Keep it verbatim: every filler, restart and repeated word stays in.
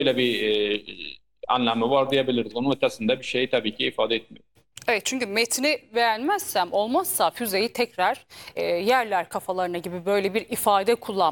böyle bir e, anlamı var diyebiliriz. Onun ötesinde bir şey tabii ki ifade etmiyor. Evet, çünkü metni beğenmezsem olmazsa füzeyi tekrar e, yerler kafalarına gibi böyle bir ifade kullan.